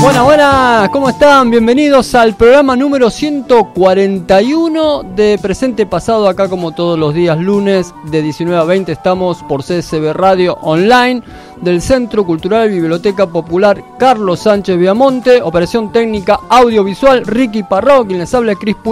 Buenas, buenas, ¿cómo están? Bienvenidos al programa número 141 de Presente Pasado, acá como todos los días lunes de 19 a 20 estamos por CSB Radio Online del Centro Cultural Biblioteca Popular Carlos Sánchez Viamonte, operación técnica audiovisual Ricky Parró, quien les habla Cris Pulgar.